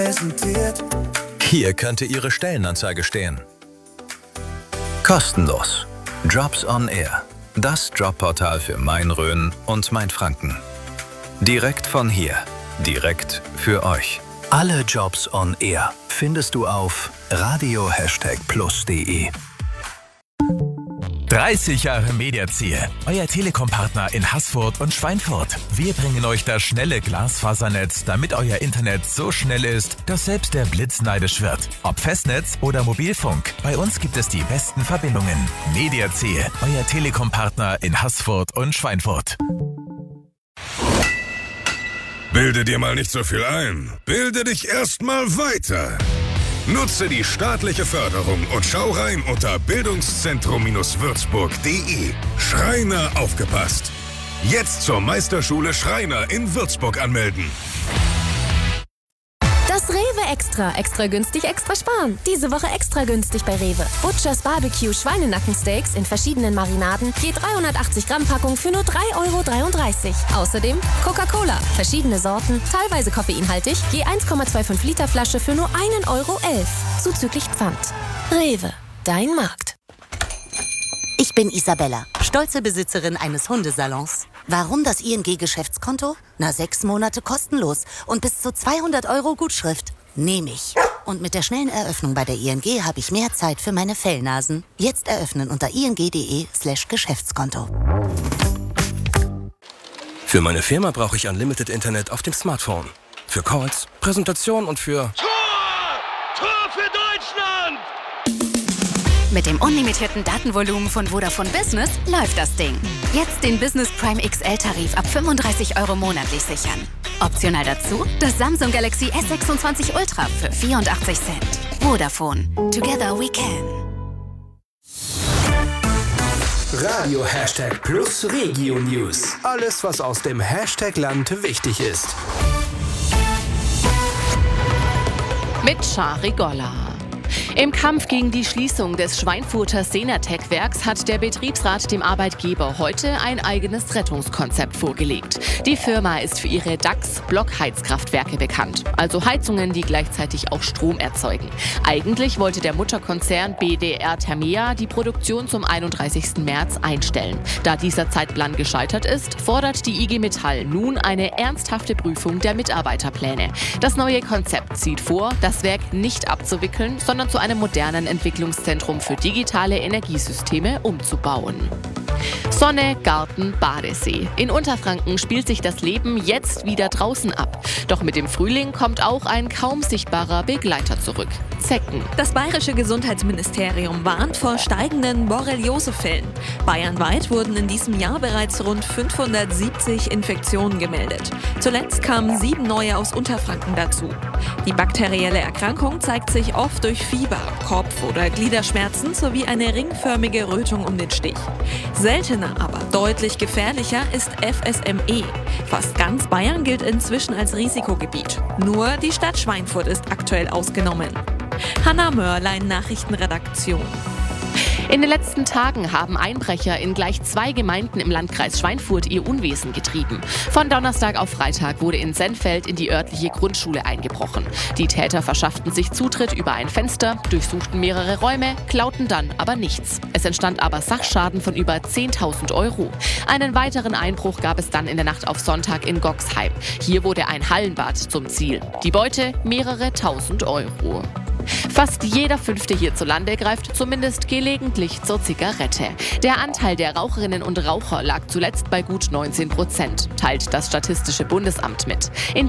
präsentiert. Hier könnte Ihre Stellenanzeige stehen. Kostenlos. Jobs on Air. Das Jobportal für Main-Rhön und Mainfranken. Direkt von hier. Direkt für euch. Alle Jobs on Air findest du auf radio#plus.de. 30 Jahre Mediaziel, euer Telekom-Partner in Haßfurt und Schweinfurt. Wir bringen euch das schnelle Glasfasernetz, damit euer Internet so schnell ist, dass selbst der Blitz neidisch wird. Ob Festnetz oder Mobilfunk, bei uns gibt es die besten Verbindungen. Mediaziel, euer Telekom-Partner in Haßfurt und Schweinfurt. Bilde dir mal nicht so viel ein. Bilde dich erstmal weiter. Nutze die staatliche Förderung und schau rein unter bildungszentrum-würzburg.de. Schreiner aufgepasst. Jetzt zur Meisterschule Schreiner in Würzburg anmelden. Das Rewe Extra. Extra günstig, extra sparen. Diese Woche extra günstig bei Rewe. Butchers Barbecue Schweinenackensteaks in verschiedenen Marinaden. Je 380 Gramm Packung für nur 3,33 €. Außerdem Coca-Cola. Verschiedene Sorten, teilweise koffeinhaltig. Je 1,25 Liter Flasche für nur 1,11 €. Zuzüglich Pfand. Rewe. Dein Markt. Ich bin Isabella, stolze Besitzerin eines Hundesalons. Warum das ING-Geschäftskonto? 6 Monate kostenlos und bis zu 200 € Gutschrift. Nehme ich. Und mit der schnellen Eröffnung bei der ING habe ich mehr Zeit für meine Fellnasen. Jetzt eröffnen unter ing.de/Geschäftskonto. Für meine Firma brauche ich Unlimited Internet auf dem Smartphone. Für Calls, Präsentation und für... Tor! Tor für Deutschland! Mit dem unlimitierten Datenvolumen von Vodafone Business läuft das Ding. Jetzt den Business Prime XL-Tarif ab 35 € monatlich sichern. Optional dazu das Samsung Galaxy S26 Ultra für 84 Cent. Vodafone. Together we can. Radio #plus Regio News. Alles, was aus dem Hashtag-Land wichtig ist. Mit Shari Golla. Im Kampf gegen die Schließung des Schweinfurter Senatec-Werks hat der Betriebsrat dem Arbeitgeber heute ein eigenes Rettungskonzept vorgelegt. Die Firma ist für ihre DAX-Blockheizkraftwerke bekannt, also Heizungen, die gleichzeitig auch Strom erzeugen. Eigentlich wollte der Mutterkonzern BDR Thermea die Produktion zum 31. März einstellen. Da dieser Zeitplan gescheitert ist, fordert die IG Metall nun eine ernsthafte Prüfung der Mitarbeiterpläne. Das neue Konzept sieht vor, das Werk nicht abzuwickeln, sondern zu einem modernen Entwicklungszentrum für digitale Energiesysteme umzubauen. Sonne, Garten, Badesee. In Unterfranken spielt sich das Leben jetzt wieder draußen ab. Doch mit dem Frühling kommt auch ein kaum sichtbarer Begleiter zurück: Zecken. Das bayerische Gesundheitsministerium warnt vor steigenden Borreliosefällen. Bayernweit wurden in diesem Jahr bereits rund 570 Infektionen gemeldet. Zuletzt kamen 7 neue aus Unterfranken dazu. Die bakterielle Erkrankung zeigt sich oft durch Fieber, Kopf- oder Gliederschmerzen sowie eine ringförmige Rötung um den Stich. Seltener, aber deutlich gefährlicher ist FSME. Fast ganz Bayern gilt inzwischen als Risikogebiet. Nur die Stadt Schweinfurt ist aktuell ausgenommen. Hanna Mörlein, Nachrichtenredaktion. In den letzten Tagen haben Einbrecher in gleich 2 Gemeinden im Landkreis Schweinfurt ihr Unwesen getrieben. Von Donnerstag auf Freitag wurde in Sennfeld in die örtliche Grundschule eingebrochen. Die Täter verschafften sich Zutritt über ein Fenster, durchsuchten mehrere Räume, klauten dann aber nichts. Es entstand aber Sachschaden von über 10.000 €. Einen weiteren Einbruch gab es dann in der Nacht auf Sonntag in Goxheim. Hier wurde ein Hallenbad zum Ziel. Die Beute mehrere tausend €. Fast jeder Fünfte hierzulande greift zumindest gelegentlich zur Zigarette. Der Anteil der Raucherinnen und Raucher lag zuletzt bei gut 19%, teilt das Statistische Bundesamt mit. In